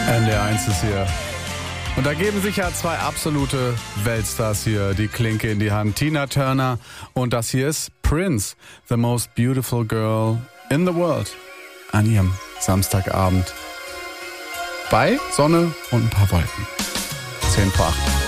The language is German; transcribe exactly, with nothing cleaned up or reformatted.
N D R eins ist hier. Und da geben sich ja zwei absolute Weltstars hier die Klinke in die Hand. Tina Turner und das hier ist Prince, the most beautiful girl in the world. An ihrem Samstagabend. Bei Sonne und ein paar Wolken. zehn vor acht.